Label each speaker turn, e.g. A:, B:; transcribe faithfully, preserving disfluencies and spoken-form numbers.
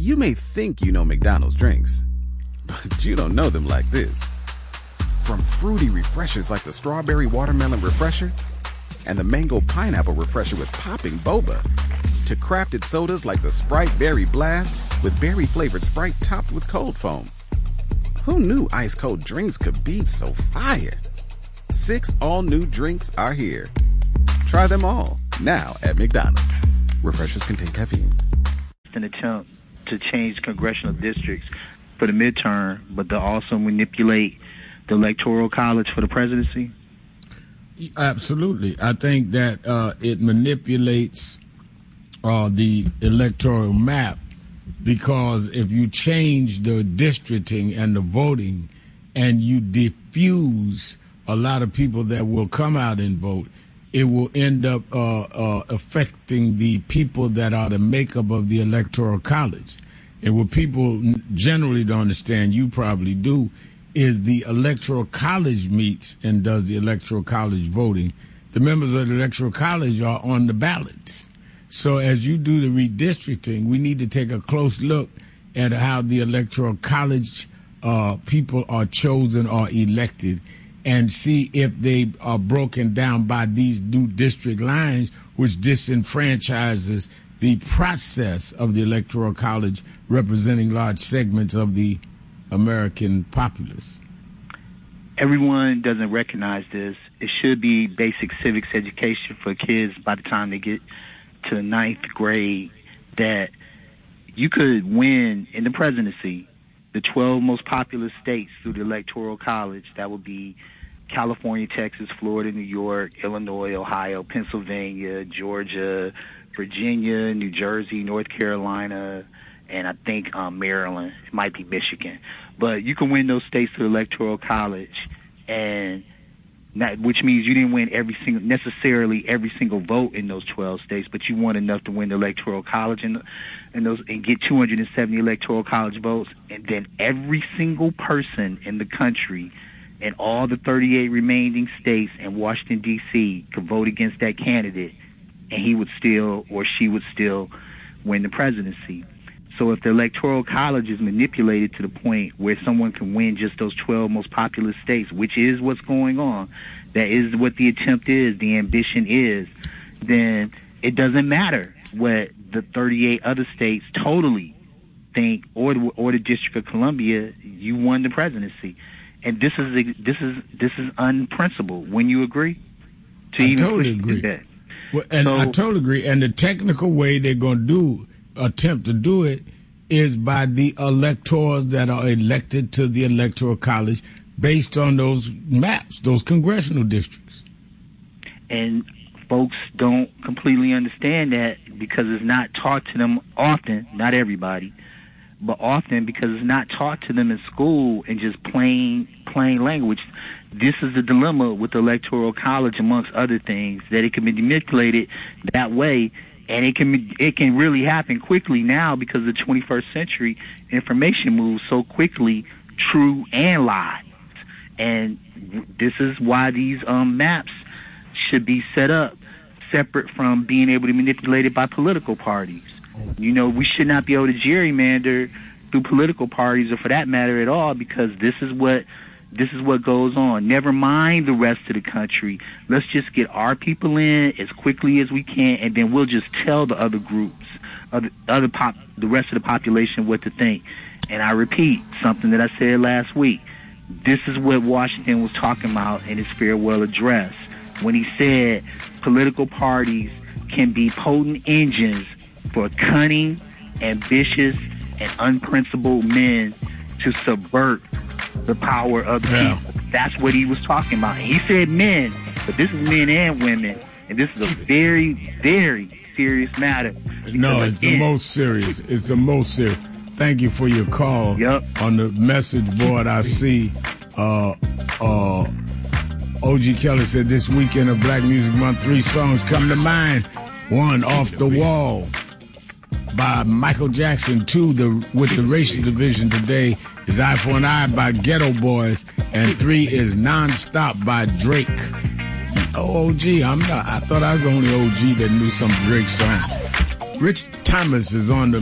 A: You may think you know McDonald's drinks, but you don't know them like this. From fruity refreshers like the Strawberry Watermelon Refresher and the Mango Pineapple Refresher with popping boba, to crafted sodas like the Sprite Berry Blast with berry-flavored Sprite topped with cold foam. Who knew ice-cold drinks could be so fire? Six all-new drinks are here. Try them all, now at McDonald's. Refreshers contain caffeine.
B: An attempt to change congressional districts for the midterm, but to also manipulate the Electoral College for the presidency?
C: Absolutely. I think that uh, it manipulates uh, the electoral map, because if you change the districting and the voting and you diffuse a lot of people that will come out and vote, it will end up uh, uh, affecting the people that are the makeup of the Electoral College. And what people generally don't understand, you probably do, is the Electoral College meets and does the Electoral College voting. The members of the Electoral College are on the ballots. So as you do the redistricting, we need to take a close look at how the Electoral College uh, people are chosen or elected, and see if they are broken down by these new district lines, which disenfranchises the process of the Electoral College representing large segments of the American populace.
B: Everyone doesn't recognize this. It should be basic civics education for kids by the time they get to the ninth grade, that you could win in the presidency the twelve most populous states through the Electoral College. That would be California, Texas, Florida, New York, Illinois, Ohio, Pennsylvania, Georgia, Virginia, New Jersey, North Carolina, and I think um, Maryland. It might be Michigan. But you can win those states through the Electoral College, and not, which means you didn't win every single, necessarily every single vote in those twelve states, but you won enough to win the Electoral College and, and those and get two hundred seventy Electoral College votes, and then every single person in the country in all the thirty-eight remaining states and Washington, D C could vote against that candidate, and he would still, or she would still, win the presidency. So if the Electoral College is manipulated to the point where someone can win just those twelve most populous states, which is what's going on, that is what the attempt is, the ambition is, then it doesn't matter what the thirty-eight other states totally think, or the, or the District of Columbia, you won the presidency. And this is this is this is unprincipled. When you agree to
C: I
B: even
C: totally agree.
B: that.
C: Well, and
B: so,
C: I totally agree. And the technical way they're going to do attempt to do it is by the electors that are elected to the Electoral College based on those maps, those congressional districts.
B: And folks don't completely understand that because it's not taught to them often, not everybody, but often because it's not taught to them in school in just plain plain language. This is the dilemma with the Electoral College, amongst other things, that it can be manipulated that way, and it can be, it can really happen quickly now because of the twenty-first century. Information moves so quickly, true and lies. And this is why these um, maps should be set up separate from being able to manipulate it by political parties. You know, we should not be able to gerrymander through political parties, or for that matter at all, because this is what this is what goes on. Never mind the rest of the country. Let's just get our people in as quickly as we can, and then we'll just tell the other groups, other, other pop, the rest of the population what to think. And I repeat something that I said last week. This is what Washington was talking about in his farewell address when he said political parties can be potent engines for cunning, ambitious, and unprincipled men to subvert the power of the
C: yeah.
B: people. That's what he was talking about. And he said men, but this is men and women, and this is a very, very serious matter.
C: No, it's
B: again,
C: the most serious. It's the most serious. Thank you for your call.
B: Yep.
C: On the message board, I see uh, uh, O G Kelly said this weekend of Black Music Month, three songs come to mind. One, Off the Wall by Michael Jackson. Two, the with the racial division today is Eye for an Eye by Ghetto Boys. And three is Nonstop by Drake. Oh, O G, I'm not. I thought I was the only O G that knew some Drake song. Rich Thomas is on the